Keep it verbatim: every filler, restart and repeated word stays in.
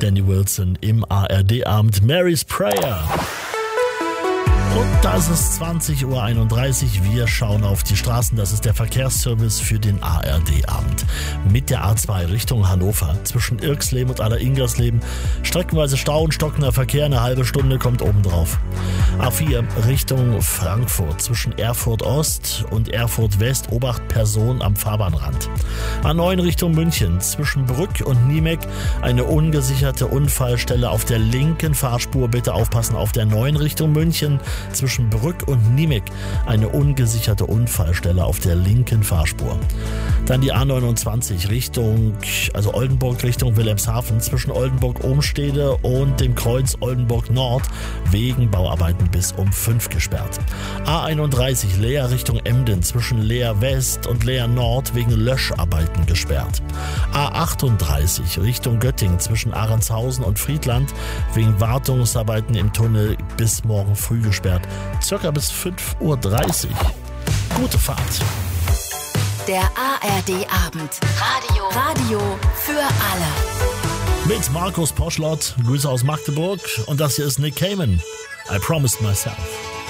Danny Wilson im A R D-Abend Mary's Prayer. Und das ist zwanzig Uhr einunddreißig. Wir schauen auf die Straßen. Das ist der Verkehrsservice für den A R D-Abend. Mit der A zwei Richtung Hannover zwischen Irksleben und Aller-Ingersleben. Streckenweise Stau und stockender Verkehr. Eine halbe Stunde kommt obendrauf. A vier Richtung Frankfurt zwischen Erfurt Ost und Erfurt West. Obacht Person am Fahrbahnrand. A neun Richtung München zwischen Brück und Niemek. Eine ungesicherte Unfallstelle auf der linken Fahrspur. Bitte aufpassen auf der neun Richtung München. Zwischen Brück und Niemek eine ungesicherte Unfallstelle auf der linken Fahrspur. Dann die A neunundzwanzig Richtung, also Oldenburg Richtung Wilhelmshaven zwischen Oldenburg-Ohnstede und dem Kreuz Oldenburg Nord wegen Bauarbeiten bis um fünf gesperrt. A einunddreißig Leer Richtung Emden zwischen Leer West und Leer Nord wegen Löscharbeiten gesperrt. A achtunddreißig Richtung Göttingen zwischen Ahrentshausen und Friedland wegen Wartungsarbeiten im Tunnel bis morgen früh gesperrt. Circa bis fünf Uhr dreißig. Gute Fahrt. Der A R D-Abend. Radio. Radio für alle. Mit Markus Poschlott. Grüße aus Magdeburg. Und das hier ist Nick Cayman. I promised myself.